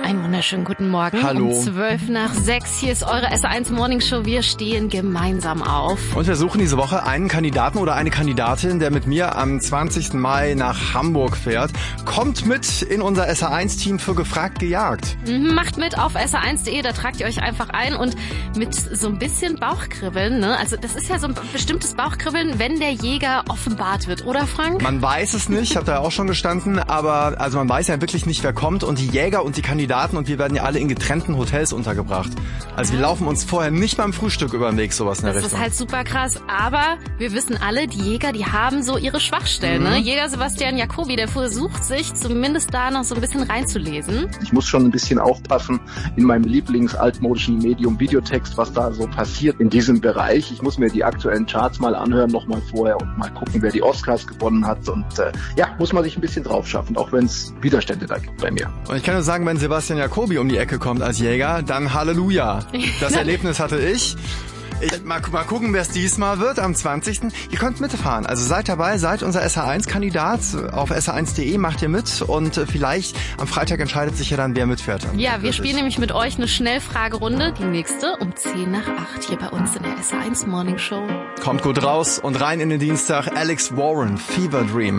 Einen wunderschönen guten Morgen. Hallo. Um 5:12. Hier ist eure SR1 Morning Show. Wir stehen gemeinsam auf. Und wir suchen diese Woche einen Kandidaten oder eine Kandidatin, der mit mir am 20. Mai nach Hamburg fährt. Kommt mit in unser SR1-Team für Gefragt gejagt. Macht mit auf sr1.de, da tragt ihr euch einfach ein und mit so ein bisschen Bauchkribbeln, ne? Also das ist ja so ein bestimmtes Bauchkribbeln, wenn der Jäger offenbart wird, oder Frank? Man weiß es nicht, ich habe da ja auch schon gestanden, aber also man weiß ja wirklich nicht, wer kommt. Und die Jäger und die Kandidaten, und wir werden ja alle in getrennten Hotels untergebracht. Also wir laufen uns vorher nicht beim Frühstück über den Weg, sowas in der Richtung. Das ist halt super krass, aber wir wissen alle, die Jäger, die haben so ihre Schwachstellen, ne? Jäger Sebastian Jacobi, der versucht sich zumindest da noch so ein bisschen reinzulesen. Ich muss schon ein bisschen aufpassen in meinem lieblingsaltmodischen Medium Videotext, was da so passiert in diesem Bereich. Ich muss mir die aktuellen Charts mal anhören, nochmal vorher und mal gucken, wer die Oscars gewonnen hat. Und muss man sich ein bisschen drauf schaffen, auch wenn es Widerstände da gibt bei mir. Und ich kann nur sagen, wenn Sebastian Jacobi um die Ecke kommt als Jäger, dann Halleluja. Das Erlebnis hatte ich. Mal gucken, wer es diesmal wird am 20. Ihr könnt mitfahren. Also seid dabei, seid unser SR1-Kandidat. Auf sr1.de macht ihr mit und vielleicht am Freitag entscheidet sich ja dann, wer mitfährt. Ja, wir spielen nämlich mit euch eine Schnellfragerunde. Die nächste um 7:50 hier bei uns in der SR1 Morning Show. Kommt gut raus und rein in den Dienstag. Alex Warren, Fever Dream.